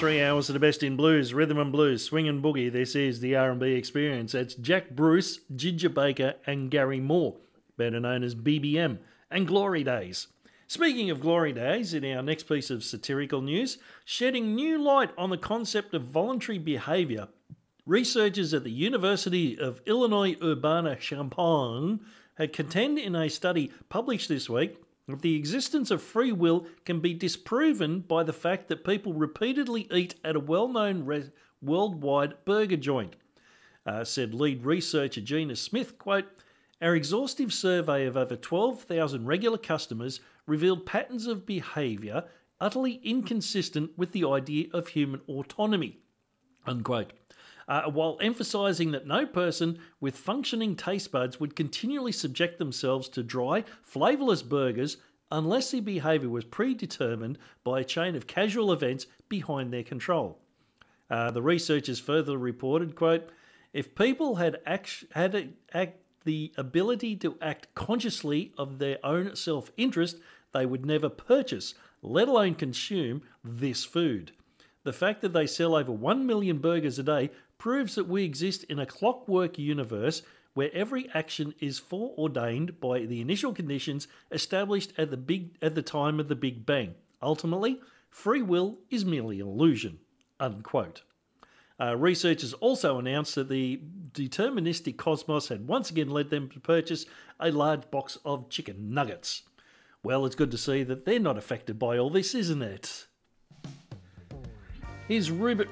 3 hours of the best in blues, rhythm and blues, swing and boogie. This is the R&B Experience. It's Jack Bruce, Ginger Baker and Gary Moore, better known as BBM, and Glory Days. Speaking of Glory Days, in our next piece of satirical news, shedding new light on the concept of voluntary behaviour, researchers at the University of Illinois Urbana-Champaign had contend in a study published this week that the existence of free will can be disproven by the fact that people repeatedly eat at a well-known worldwide burger joint. Said lead researcher Gina Smith, quote, "Our exhaustive survey of over 12,000 regular customers revealed patterns of behaviour utterly inconsistent with the idea of human autonomy," unquote. While emphasising that no person with functioning taste buds would continually subject themselves to dry, flavourless burgers unless their behaviour was predetermined by a chain of casual events behind their control. The researchers further reported, quote, "If people had the ability to act consciously of their own self-interest, they would never purchase, let alone consume, this food. The fact that they sell over 1 million burgers a day proves that we exist in a clockwork universe where every action is foreordained by the initial conditions established at the time of the Big Bang. Ultimately, free will is merely an illusion," unquote. Researchers also announced that the deterministic cosmos had once again led them to purchase a large box of chicken nuggets. Well, it's good to see that they're not affected by all this, isn't it? Here's Robert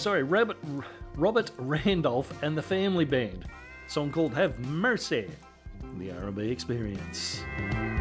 Randolph and the Family Band. A song called Have Mercy, the R&B Experience.